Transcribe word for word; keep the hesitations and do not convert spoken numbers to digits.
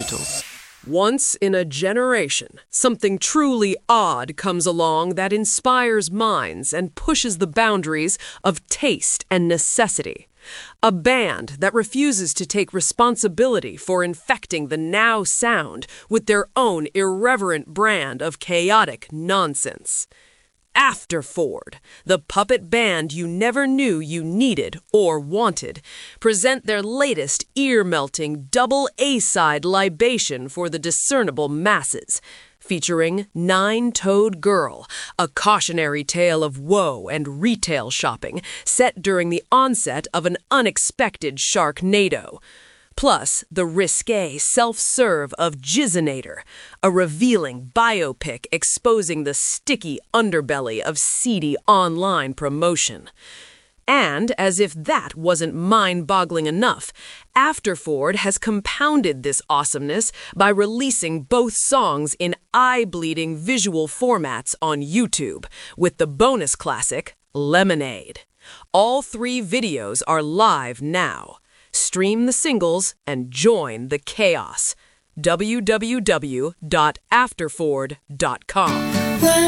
monumental. Once in a generation, something truly odd comes along that inspires minds and pushes the boundaries of taste and necessity. A band that refuses to take responsibility for infecting the now sound with their own irreverent brand of chaotic nonsense. Afterford, the puppet band you never knew you needed or wanted, present their latest ear-melting double A-side libation for the discernible masses, featuring Nine-Toed Girl, a cautionary tale of woe and retail shopping set during the onset of an unexpected Sharknado. Plus, the risque self-serve of Jizzinator, a revealing biopic exposing the sticky underbelly of seedy online promotion. And, as if that wasn't mind-boggling enough, Afterford has compounded this awesomeness by releasing both songs in eye-bleeding visual formats on YouTube, with the bonus classic, Lemonade. All three videos are live now. Stream the singles and join the chaos. w w w dot afterford dot com